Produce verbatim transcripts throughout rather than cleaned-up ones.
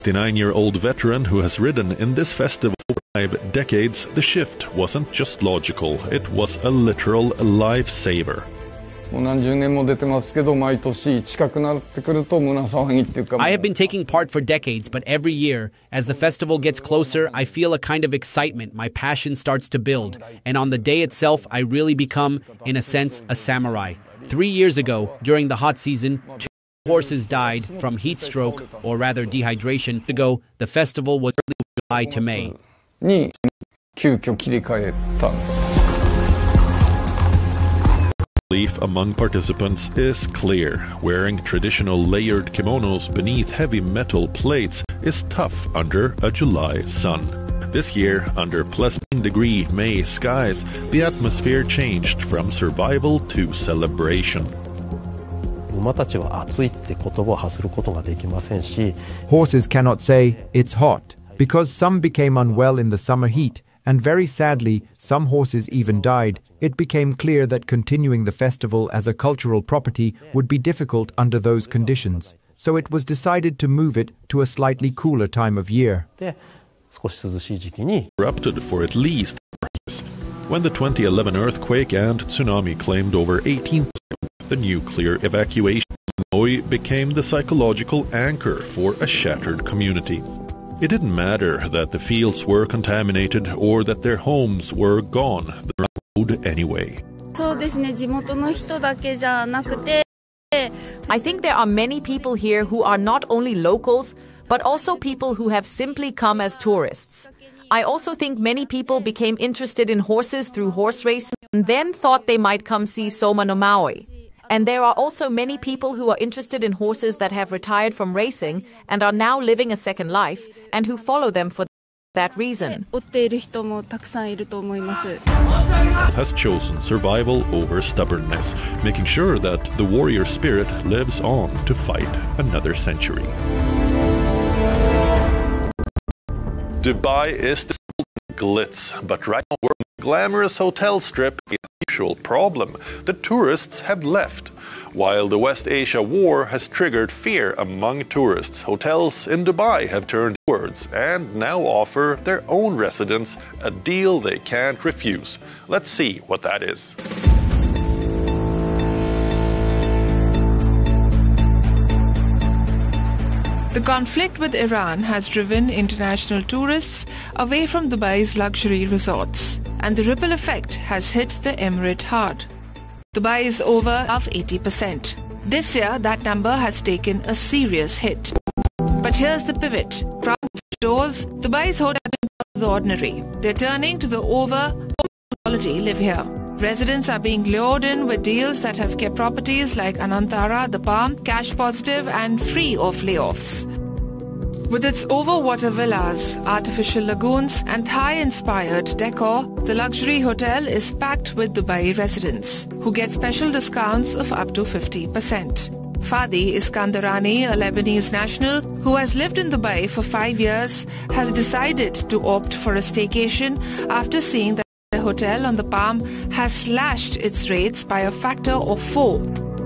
fifty-nine-year-old veteran who has ridden in this festival for five decades, the shift wasn't just logical, it was a literal lifesaver. I have been taking part for decades, but every year, as the festival gets closer, I feel a kind of excitement. My passion starts to build. And on the day itself, I really become, in a sense, a samurai. Three years ago, during the hot season, two horses died from heat stroke, or rather dehydration. Ago, the festival was July to May. Belief among participants is clear. Wearing traditional layered kimonos beneath heavy metal plates is tough under a July sun. This year, under plus ten degree May skies, the atmosphere changed from survival to celebration. Horses cannot say, "It's hot," because some became unwell in the summer heat, and very sadly, some horses even died. It became clear that continuing the festival as a cultural property would be difficult under those conditions. So it was decided to move it to a slightly cooler time of year. Erupted for at least four years. When the twenty eleven earthquake and tsunami claimed over eighteen percent, the nuclear evacuation in Hanoi became the psychological anchor for a shattered community. It didn't matter that the fields were contaminated or that their homes were gone. They rode anyway. I think there are many people here who are not only locals, but also people who have simply come as tourists. I also think many people became interested in horses through horse racing and then thought they might come see Soma no Maui. And there are also many people who are interested in horses that have retired from racing and are now living a second life and who follow them for that reason. Has chosen survival over stubbornness, making sure that the warrior spirit lives on to fight another century. Dubai is the glitz, but right now we're on a glamorous hotel strip. The usual problem: the tourists have left. While the West Asia war has triggered fear among tourists, hotels in Dubai have turned inwards and now offer their own residents a deal they can't refuse. Let's see what that is. The conflict with Iran has driven international tourists away from Dubai's luxury resorts, and the ripple effect has hit the emirate hard. Dubai is over of eighty percent. This year, that number has taken a serious hit. But here's the pivot. From doors, Dubai's hotels are out of the ordinary. They're turning to the over quality live here. Residents are being lured in with deals that have kept properties like Anantara, The Palm, cash positive and free of layoffs. With its overwater villas, artificial lagoons and Thai-inspired decor, the luxury hotel is packed with Dubai residents who get special discounts of up to fifty percent. Fadi Iskandarani, a Lebanese national who has lived in Dubai for five years, has decided to opt for a staycation after seeing that the hotel on the Palm has slashed its rates by a factor of four.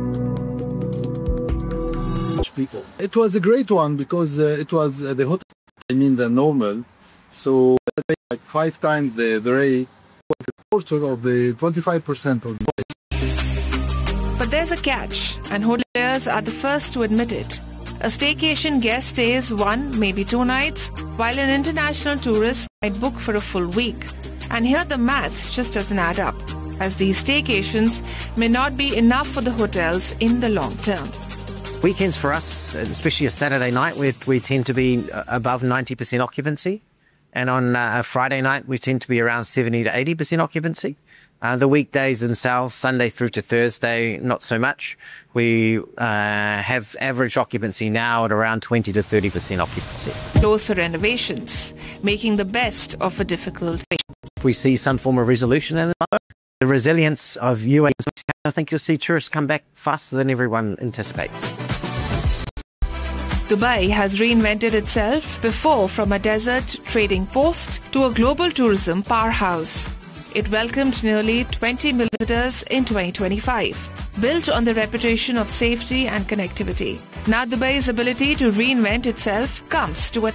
It was a great one because uh, it was uh, the hotel, I mean the normal, so like five times the, the rate, the portion of the twenty-five percent of the But there's a catch, and hoteliers are the first to admit it. A staycation guest stays one, maybe two nights, while an international tourist might book for a full week. And here the math just doesn't add up, as these staycations may not be enough for the hotels in the long term. Weekends for us, especially a Saturday night, we, we tend to be above ninety percent occupancy. And on uh, a Friday night, we tend to be around seventy to eighty percent occupancy. Uh, the weekdays in South, Sunday through to Thursday, not so much. We uh, have average occupancy now at around twenty to thirty percent occupancy. Close for renovations, making the best of a difficult thing. If we see some form of resolution in the, the resilience of U A E, I think you'll see tourists come back faster than everyone anticipates. Dubai has reinvented itself before from a desert trading post to a global tourism powerhouse. It welcomed nearly twenty million visitors in twenty twenty-five, built on the reputation of safety and connectivity. Now Dubai's ability to reinvent itself comes to a